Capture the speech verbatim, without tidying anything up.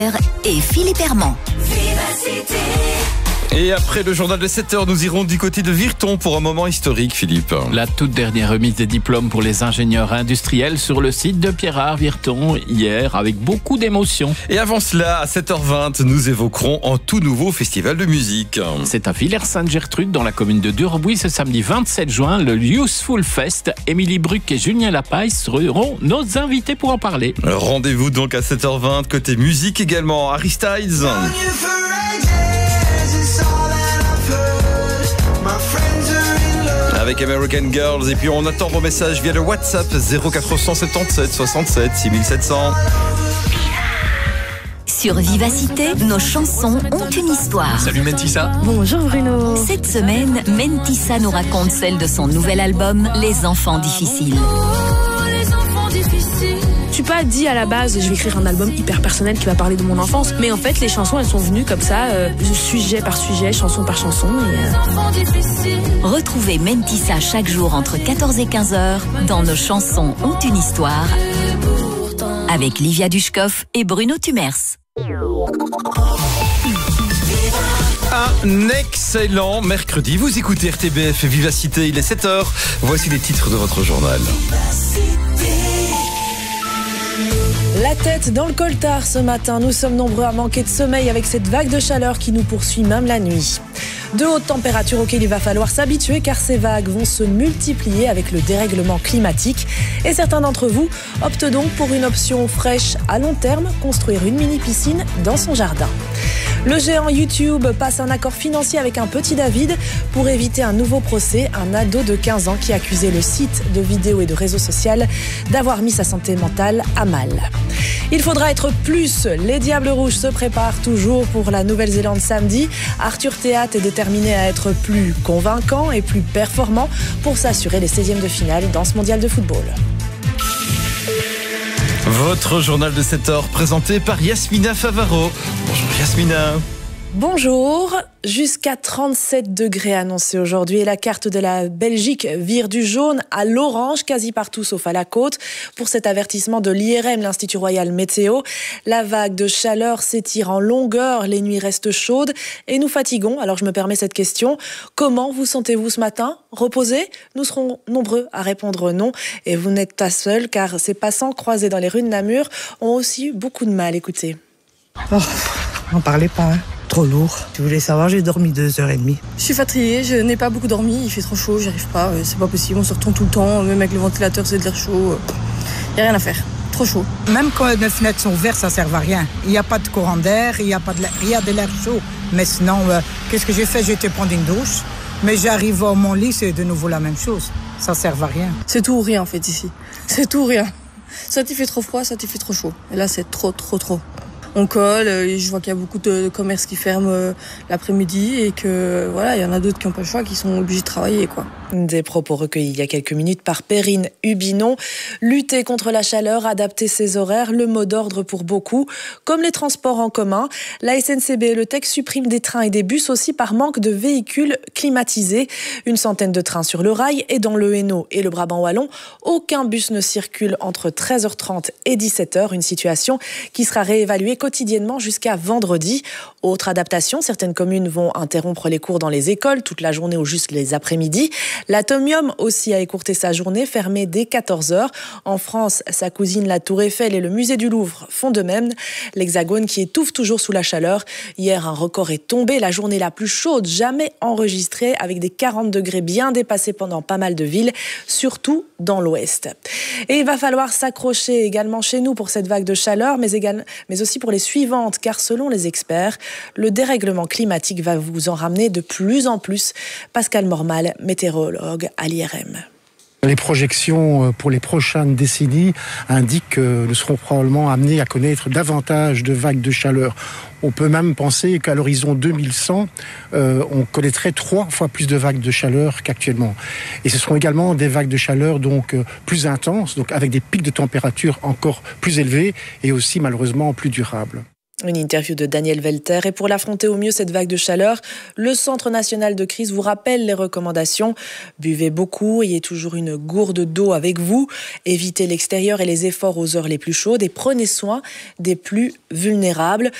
et Philippe Herman. Et après le journal de sept heures, nous irons du côté de Virton pour un moment historique, Philippe. La toute dernière remise des diplômes pour les ingénieurs industriels sur le site de Pierrard-Virton hier, avec beaucoup d'émotion. Et avant cela, à sept heures vingt, nous évoquerons un tout nouveau festival de musique. C'est à Villers-Sainte-Gertrude, dans la commune de Durbuy, ce samedi vingt-sept juin, le Useful Fest. Émilie Bruck et Julien Lapaille seront nos invités pour en parler. Rendez-vous donc à sept heures vingt, côté musique également, Harry Styles. Avec American Girls, et puis on attend vos messages via le WhatsApp zéro quatre cent soixante-dix-sept soixante-sept six mille sept cents. Sur Vivacité, nos chansons ont une histoire. Salut Mentissa. Bonjour Bruno. Cette semaine, Mentissa nous raconte celle de son nouvel album, Les Enfants Difficiles. Je suis pas dit à la base, je vais écrire un album hyper personnel qui va parler de mon enfance, mais en fait les chansons elles sont venues comme ça, euh, sujet par sujet, chanson par chanson. Et, euh... Retrouvez Mentissa chaque jour entre quatorze et quinze heures dans Nos chansons ont une histoire, avec Livia Dushkov et Bruno Tumers. Un excellent mercredi, vous écoutez R T B F Vivacité, il est sept heures, voici les titres de votre journal. La tête dans le coltard ce matin, nous sommes nombreux à manquer de sommeil avec cette vague de chaleur qui nous poursuit même la nuit. De hautes températures auxquelles il va falloir s'habituer car ces vagues vont se multiplier avec le dérèglement climatique. Et certains d'entre vous optent donc pour une option fraîche à long terme, construire une mini-piscine dans son jardin. Le géant YouTube passe un accord financier avec un petit David pour éviter un nouveau procès, un ado de quinze ans qui accusait le site de vidéos et de réseaux sociaux d'avoir mis sa santé mentale à mal. Il faudra être plus. Les Diables Rouges se préparent toujours pour la Nouvelle-Zélande samedi. Arthur Théat est déterminé à être plus convaincant et plus performant pour s'assurer les seizièmes de finale dans ce mondial de football. Votre journal de sept heures présenté par Yasmina Favaro. Bonjour Yasmina. Bonjour, jusqu'à trente-sept degrés annoncés aujourd'hui et la carte de la Belgique vire du jaune à l'orange quasi partout sauf à la côte. Pour cet avertissement de l'I R M, l'Institut Royal Météo, la vague de chaleur s'étire en longueur, les nuits restent chaudes et nous fatiguons. Alors je me permets cette question, comment vous sentez-vous ce matin ? Reposé ? Nous serons nombreux à répondre non et vous n'êtes pas seul car ces passants croisés dans les rues de Namur ont aussi eu beaucoup de mal, écoutez. Oh, n'en parlez pas, hein. Trop lourd. Tu voulais savoir, j'ai dormi deux heures et demie. Je suis fatiguée, je n'ai pas beaucoup dormi, il fait trop chaud, j'y arrive pas, c'est pas possible, on se retourne tout le temps, même avec le ventilateur c'est de l'air chaud, il n'y a rien à faire, trop chaud. Même quand les fenêtres sont ouvertes, ça ne sert à rien. Il n'y a pas de courant d'air, il y a pas de l'air, il y a de l'air chaud. Mais sinon, euh, qu'est-ce que j'ai fait ? J'ai été prendre une douche, mais j'arrive à mon lit, c'est de nouveau la même chose. Ça ne sert à rien. C'est tout ou rien en fait ici, c'est tout ou rien. Soit il fait trop froid, soit il fait trop chaud. Et là c'est trop, trop, trop. On colle, et je vois qu'il y a beaucoup de commerces qui ferment l'après-midi et que voilà, il y en a d'autres qui n'ont pas le choix, qui sont obligés de travailler, quoi. Des propos recueillis il y a quelques minutes par Perrine Hubinon. Lutter contre la chaleur, adapter ses horaires, le mot d'ordre pour beaucoup. Comme les transports en commun, la S N C B et le T E C suppriment des trains et des bus aussi par manque de véhicules climatisés. Une centaine de trains sur le rail et dans le Hainaut et le Brabant wallon, aucun bus ne circule entre treize heures trente et dix-sept heures. Une situation qui sera réévaluée quotidiennement jusqu'à vendredi. Autre adaptation, certaines communes vont interrompre les cours dans les écoles toute la journée ou juste les après-midi. L'Atomium aussi a écourté sa journée, fermée dès quatorze heures. En France, sa cousine la Tour Eiffel et le musée du Louvre font de même. L'Hexagone qui étouffe toujours sous la chaleur. Hier, un record est tombé, la journée la plus chaude jamais enregistrée, avec des quarante degrés bien dépassés pendant pas mal de villes, surtout dans l'ouest. Et il va falloir s'accrocher également chez nous pour cette vague de chaleur, mais, également, mais aussi pour les suivantes, car selon les experts, le dérèglement climatique va vous en ramener de plus en plus. Pascal Mormal, météorologue à l'I R M. Les projections pour les prochaines décennies indiquent que nous serons probablement amenés à connaître davantage de vagues de chaleur. On peut même penser qu'à l'horizon deux mille cent, euh, on connaîtrait trois fois plus de vagues de chaleur qu'actuellement. Et ce seront également des vagues de chaleur donc euh, plus intenses, donc avec des pics de température encore plus élevés et aussi malheureusement plus durables. Une interview de Daniel Welter. Et pour l'affronter au mieux, cette vague de chaleur, le Centre national de crise vous rappelle les recommandations. Buvez beaucoup, ayez toujours une gourde d'eau avec vous, évitez l'extérieur et les efforts aux heures les plus chaudes et prenez soin des plus vulnérables.